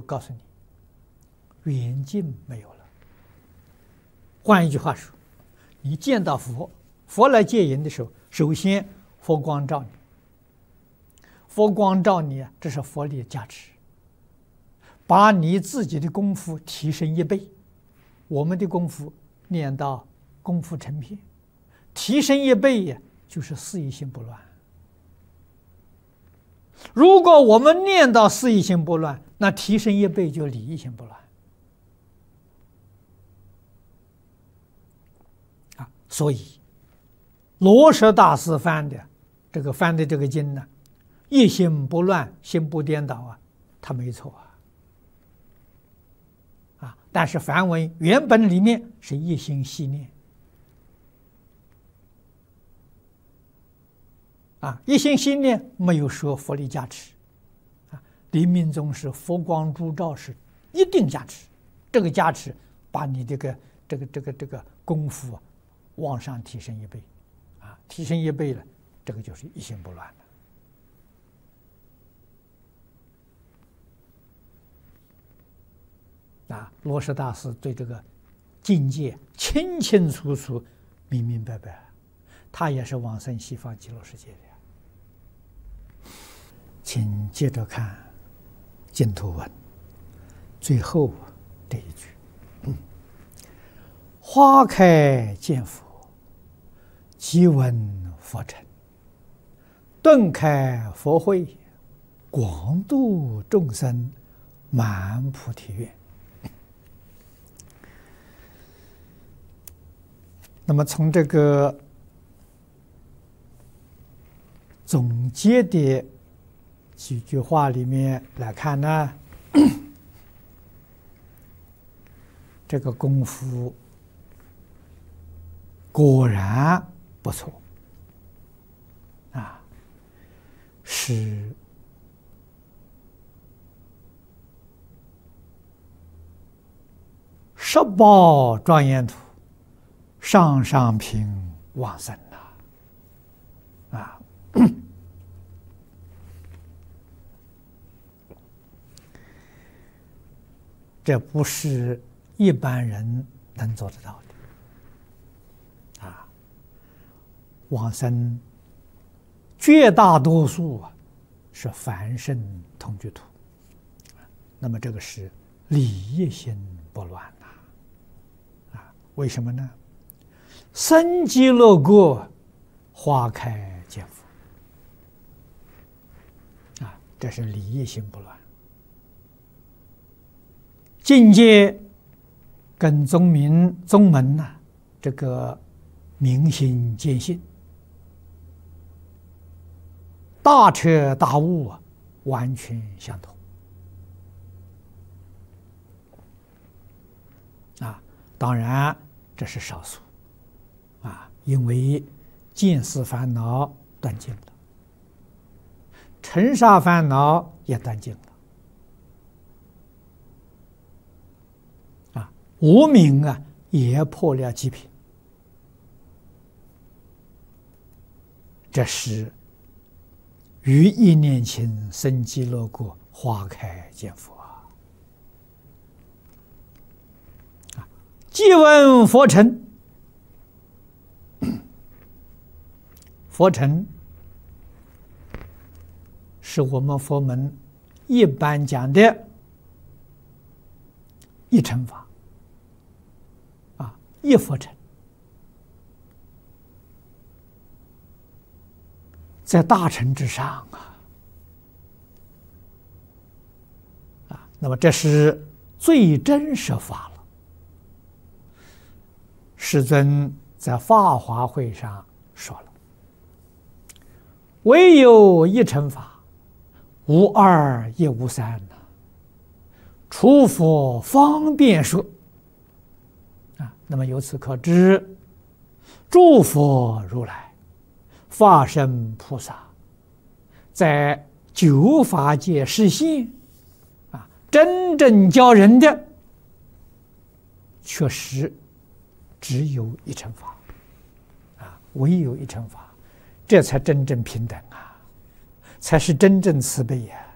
告诉你，远近没有了。换一句话说，你见到佛，佛来接引的时候，首先佛光照你，佛光照你啊，这是佛力加持，把你自己的功夫提升1倍。我们的功夫念到功夫成片，提升1倍呀，就是四意心不乱。如果我们念到四意心不乱，那提升1倍就理意心不乱。所以罗什大师翻的这个经呢，一心不乱，心不颠倒啊，他没错啊。但是梵文原本里面是一心系念啊，一心系念没有说佛力加持啊。临命终时佛光烛照是一定加持，这个加持把你这个功夫往上提升1倍啊，提升1倍了，这个就是一心不乱的啊。罗什大师对这个境界清清楚楚、明明白白，他也是往生西方极乐世界的。请接着看净土文最后这一句：花开见佛，即闻佛成，顿开佛慧，广度众生，满菩提愿。那么从这个总结的几句话里面来看呢，这个功夫果然不错啊，是18庄严土上上品往生啊！这不是一般人能做得到的啊！往生绝大多数是凡圣同居土，那么这个是理业心不乱啊！为什么呢？生极乐国，花开见佛啊，这是理业心不乱。境界跟宗门呐，这个明心见性、大彻大悟啊，完全相同啊。当然这是少数啊，因为见思烦恼断尽了，尘沙烦恼也断尽了。无明啊，也破了极品，这是于一念前生极乐国，花开见佛啊！即闻佛成，佛成是我们佛门一般讲的一乘法。一佛成，在大乘之上那么这是最真实法了。世尊在法华会上说了：“唯有一乘法，无二亦无三呐，除佛方便说。”那么由此可知，诸佛如来、法身菩萨，在九法界示现真正教人的，确实只有一乘法唯有一乘法，这才真正平等才是真正慈悲